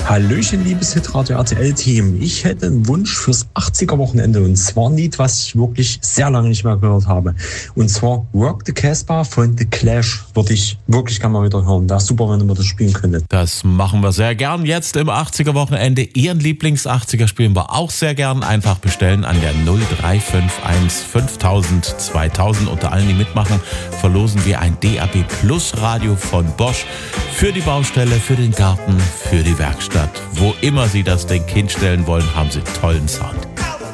Hallöchen, liebes Hitradio RTL-Team. Ich hätte einen Wunsch fürs 80er-Wochenende und zwar ein Lied, was ich wirklich sehr lange nicht mehr gehört habe. Und zwar Rock the Casbah von The Clash würde ich wirklich gerne mal wieder hören. Wäre super, wenn ihr mir das spielen könntet. Das machen wir sehr gern. Jetzt im 80er-Wochenende. Ihren Lieblings-80er spielen wir auch sehr gern. Einfach bestellen an der 0351 5000 2000. Unter allen, die mitmachen, verlosen wir ein DAB Plus Radio von Bosch für die Baustelle, für den Garten, für die Werkstatt. Wo immer Sie das Ding hinstellen wollen, haben Sie tollen Sound.